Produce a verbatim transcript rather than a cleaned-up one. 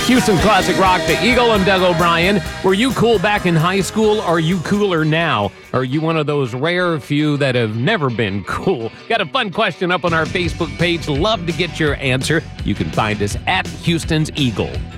Houston Classic Rock, the Eagle. I'm Doug O'Brien. Were you cool back in high school? Are you cooler now? Are you one of those rare few that have never been cool? Got a fun question up on our Facebook page. Love to get your answer. You can find us at Houston's Eagle.